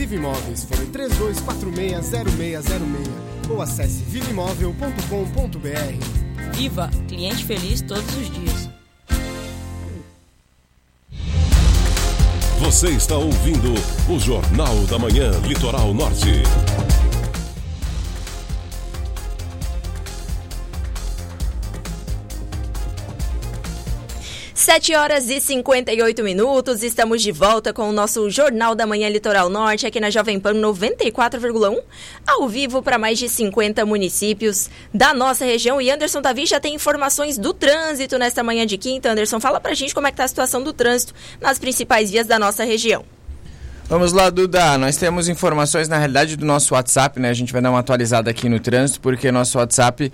Vive Imóveis, fone 3246-0606 ou acesse viveimóvel.com.br. Viva! Cliente feliz todos os dias. Você está ouvindo o Jornal da Manhã Litoral Norte. 7h58, estamos de volta com o nosso Jornal da Manhã Litoral Norte, aqui na Jovem Pan 94,1, ao vivo para mais de 50 municípios da nossa região. E Anderson Davi já tem informações do trânsito nesta manhã de quinta. Anderson, fala pra gente como é que tá a situação do trânsito nas principais vias da nossa região. Vamos lá, Duda, nós temos informações na realidade do nosso WhatsApp, né? A gente vai dar uma atualizada aqui no trânsito, porque nosso WhatsApp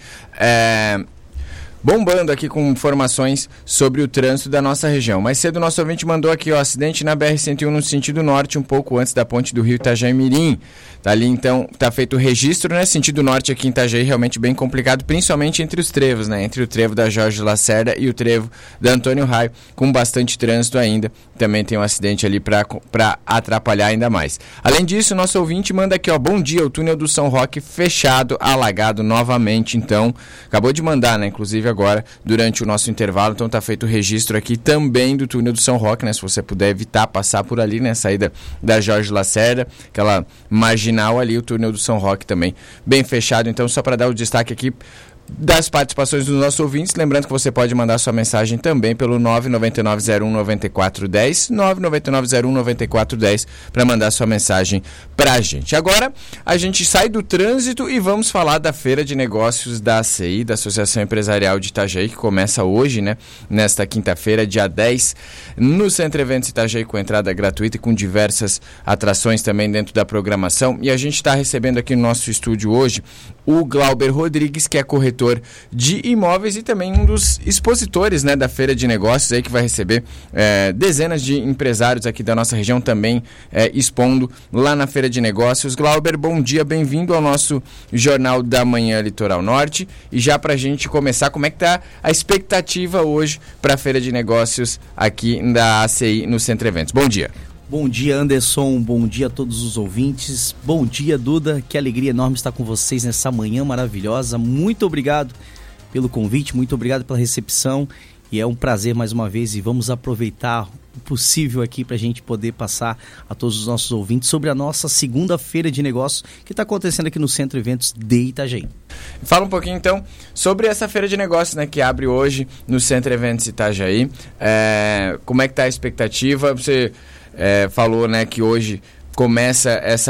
bombando aqui com informações sobre o trânsito da nossa região. Mais cedo o nosso ouvinte mandou aqui, acidente na BR-101 no sentido norte, um pouco antes da ponte do Rio Itajaí-Mirim. Tá ali, então, tá feito o registro, né? Sentido norte aqui em Itajaí, realmente bem complicado, principalmente entre os trevos, né? Entre o trevo da Jorge Lacerda e o trevo da Antônio Raio, com bastante trânsito ainda. Também tem um acidente ali para atrapalhar ainda mais. Além disso, nosso ouvinte manda aqui, bom dia, o túnel do São Roque fechado, alagado novamente, então, acabou de mandar, né? Inclusive agora, durante o nosso intervalo, então tá feito o registro aqui também do túnel do São Roque, né? Se você puder evitar passar por ali, né? Saída da Jorge Lacerda, aquela marginal ali, o túnel do São Roque também bem fechado. Então, só para dar o destaque aqui das participações dos nossos ouvintes, lembrando que você pode mandar sua mensagem também pelo 999019410, 999019410, para mandar sua mensagem pra gente. Agora, a gente sai do trânsito e vamos falar da Feira de Negócios da ACI, da Associação Empresarial de Itajaí, que começa hoje, né, nesta quinta-feira, dia 10, no Centro Eventos Itajaí, com entrada gratuita e com diversas atrações também dentro da programação. E a gente está recebendo aqui no nosso estúdio hoje o Glauber Rodrigues, que é corretor de imóveis e também um dos expositores, né, da Feira de Negócios, aí, que vai receber dezenas de empresários aqui da nossa região também expondo lá na Feira de Negócios. Glauber, bom dia, bem-vindo ao nosso Jornal da Manhã Litoral Norte. E já para a gente começar, como é que está a expectativa hoje para a Feira de Negócios aqui da ACI no Centro Eventos? Bom dia. Bom dia, Anderson, bom dia a todos os ouvintes, bom dia, Duda, que alegria enorme estar com vocês nessa manhã maravilhosa. Muito obrigado pelo convite, muito obrigado pela recepção, e é um prazer mais uma vez, e vamos aproveitar o possível aqui para a gente poder passar a todos os nossos ouvintes sobre a nossa segunda Feira de Negócios que está acontecendo aqui no Centro Eventos de Itajaí. Fala um pouquinho então sobre essa Feira de Negócios, né, que abre hoje no Centro Eventos Itajaí. Como é que está a expectativa? Você falou, né, que hoje começa essa